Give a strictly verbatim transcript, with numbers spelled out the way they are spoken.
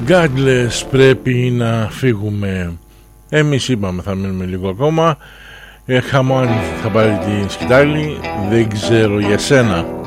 Godless, πρέπει να φύγουμε. Εμείς είπαμε θα μείνουμε λίγο ακόμα. ε, Χαμάν θα πάρει την σκητάλη. Δεν ξέρω για σένα.